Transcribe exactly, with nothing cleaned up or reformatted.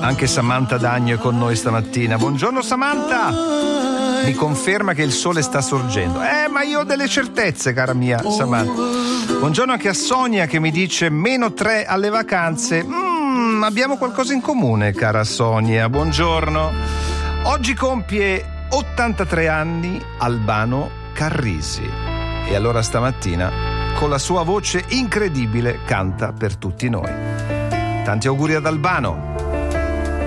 Anche Samantha Dagno è con noi stamattina. Buongiorno Samantha! Mi conferma che il sole sta sorgendo. Eh, ma io ho delle certezze, cara mia Samantha. Buongiorno anche a Sonia che mi dice meno tre alle vacanze. Mm, abbiamo qualcosa in comune, cara Sonia. Buongiorno. Oggi compie ottantatré anni Albano Carrisi. E allora stamattina, con la sua voce incredibile, canta per tutti noi. Tanti auguri ad Albano.